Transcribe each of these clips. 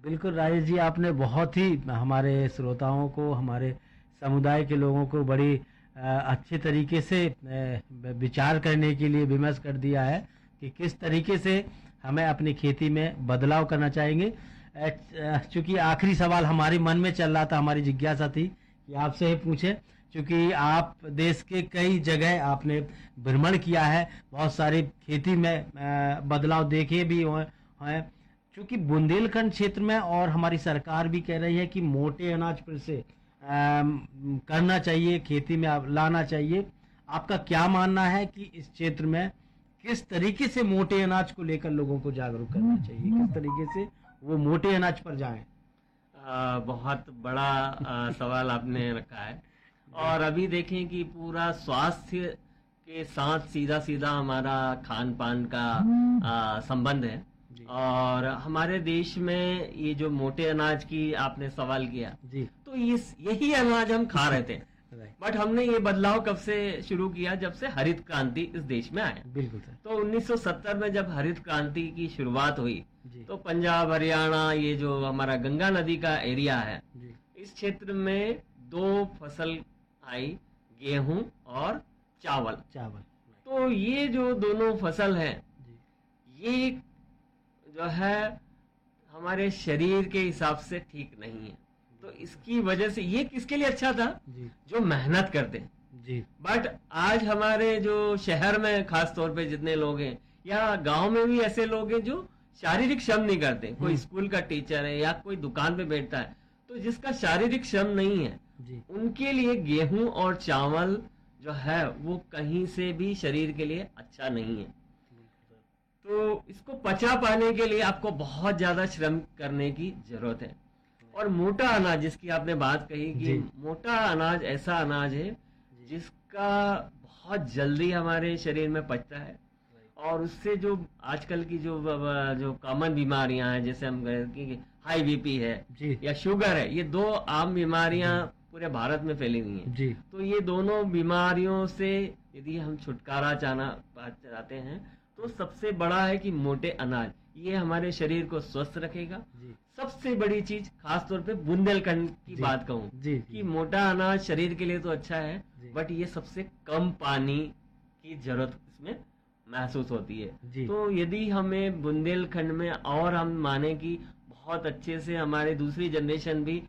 बिल्कुल राजेश जी, आपने बहुत ही हमारे श्रोताओं को, हमारे समुदाय के लोगों को बड़ी अच्छे तरीके से विचार करने के लिए विमर्श कर दिया है कि किस तरीके से हमें अपनी खेती में बदलाव करना चाहेंगे। चूंकि आखिरी सवाल हमारे मन में चल रहा था, हमारी जिज्ञासा थी कि आपसे ही पूछे, क्योंकि आप देश के कई जगह आपने भ्रमण किया है, बहुत सारी खेती में बदलाव देखे भी हैं। चूंकि बुंदेलखंड क्षेत्र में और हमारी सरकार भी कह रही है कि मोटे अनाज पर से करना चाहिए, खेती में लाना चाहिए। आपका क्या मानना है कि इस क्षेत्र में किस तरीके से मोटे अनाज को लेकर लोगों को जागरूक करना चाहिए, किस तरीके से वो मोटे अनाज पर जाएं? बहुत बड़ा सवाल आपने रखा है। और अभी देखें कि पूरा स्वास्थ्य के साथ सीधा सीधा हमारा खान पान का संबंध है। और हमारे देश में ये जो मोटे अनाज की आपने सवाल किया जी, तो यही अनाज हम खा रहे थे। बट हमने ये बदलाव कब से शुरू किया? जब से हरित क्रांति इस देश में आया। बिल्कुल सर। तो 1970 में जब हरित क्रांति की शुरुआत हुई तो पंजाब, हरियाणा, ये जो हमारा गंगा नदी का एरिया है, इस क्षेत्र में 2 फसल आई, गेहूं और चावल। तो ये जो दोनों फसल है, ये जो है हमारे शरीर के हिसाब से ठीक नहीं है। तो इसकी वजह से ये किसके लिए अच्छा था? जो मेहनत करते जी। बट आज हमारे जो शहर में खास तौर पे जितने लोग हैं, या गांव में भी ऐसे लोग हैं जो शारीरिक श्रम नहीं करते। कोई स्कूल का टीचर है या कोई दुकान पे बैठता है, तो जिसका शारीरिक श्रम नहीं है जी, उनके लिए गेहूं और चावल जो है वो कहीं से भी शरीर के लिए अच्छा नहीं है। तो इसको पचा पाने के लिए आपको बहुत ज्यादा श्रम करने की जरूरत है। और मोटा अनाज जिसकी आपने बात कही कि मोटा अनाज ऐसा अनाज है जिसका बहुत जल्दी हमारे शरीर में पचता है, और उससे जो आजकल की जो कॉमन बीमारियां हैं, जैसे हम कि हाई बीपी है या शुगर है, ये 2 आम बीमारियां पूरे भारत में फैली हुई हैं। तो ये दोनों बीमारियों से यदि हम छुटकारा चाहते हैं तो सबसे बड़ा है कि मोटे अनाज, ये हमारे शरीर को स्वस्थ रखेगा। सबसे बड़ी चीज, खास तौर पे बुंदेलखंड की बात कहूँ कि मोटा अनाज शरीर के लिए तो अच्छा है, बट ये सबसे कम पानी की जरूरत इसमें महसूस होती है। तो यदि हमें बुंदेलखंड में, और हम माने कि बहुत अच्छे से हमारे दूसरी जनरेशन भी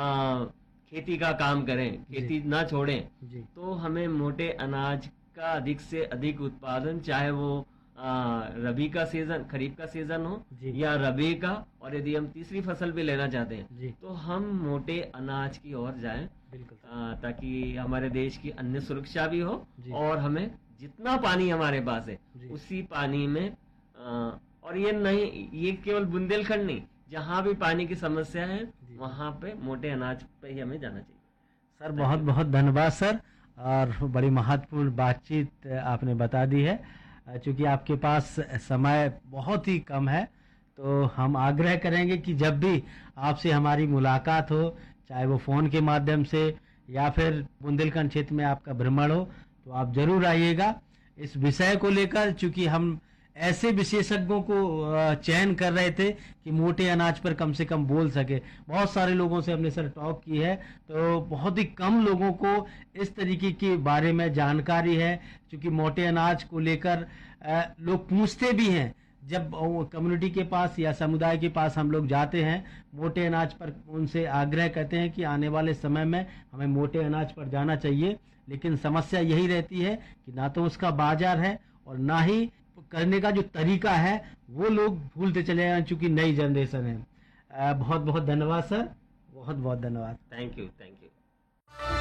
खेती का काम करें, खेती ना छोड़ें, तो हमें मोटे अनाज का अधिक से अधिक उत्पादन, चाहे वो रबी का सीजन, खरीफ का सीजन हो या रबी का, और यदि हम तीसरी फसल भी लेना चाहते हैं तो हम मोटे अनाज की ओर जाएं, ताकि हमारे देश की अन्न सुरक्षा भी हो, और हमें जितना पानी हमारे पास है उसी पानी में और ये नहीं, ये केवल बुंदेलखंड नहीं, जहाँ भी पानी की समस्या है वहाँ पे मोटे अनाज पे ही हमें जाना चाहिए। सर बहुत बहुत धन्यवाद सर, और बड़ी महत्वपूर्ण बातचीत आपने बता दी है। चूंकि आपके पास समय बहुत ही कम है, तो हम आग्रह करेंगे कि जब भी आपसे हमारी मुलाकात हो, चाहे वो फोन के माध्यम से या फिर बुंदेलखंड क्षेत्र में आपका भ्रमण हो, तो आप जरूर आइएगा इस विषय को लेकर। चूंकि हम ऐसे विशेषज्ञों को चयन कर रहे थे कि मोटे अनाज पर कम से कम बोल सके। बहुत सारे लोगों से हमने सर टॉक की है, तो बहुत ही कम लोगों को इस तरीके के बारे में जानकारी है। क्योंकि मोटे अनाज को लेकर लोग पूछते भी हैं, जब कम्युनिटी के पास या समुदाय के पास हम लोग जाते हैं, मोटे अनाज पर उनसे आग्रह करते हैं कि आने वाले समय में हमें मोटे अनाज पर जाना चाहिए। लेकिन समस्या यही रहती है कि ना तो उसका बाजार है और ना ही करने का जो तरीका है वो लोग भूलते चले जाए, चूंकि नई जनरेशन है। बहुत बहुत धन्यवाद सर, बहुत बहुत धन्यवाद। Thank you.